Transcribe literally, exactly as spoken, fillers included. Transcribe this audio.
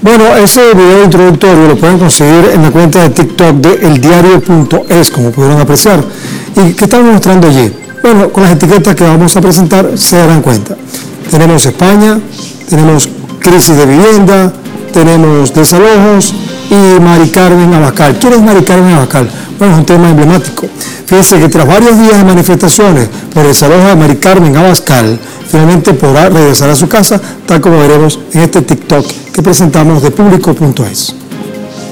Bueno, ese video introductorio lo pueden conseguir en la cuenta de TikTok de eldiario punto es, como pudieron apreciar. ¿Y qué estamos mostrando allí? Bueno, con las etiquetas que vamos a presentar se darán cuenta. Tenemos España, tenemos crisis de vivienda, tenemos desalojos y Mari Carmen Abascal. ¿Quién es Mari Carmen Abascal? Bueno, es un tema emblemático. Fíjense que tras varios días de manifestaciones por el desalojo de Mari Carmen Abascal, finalmente podrá regresar a su casa, tal como veremos en este TikTok que presentamos de público punto es.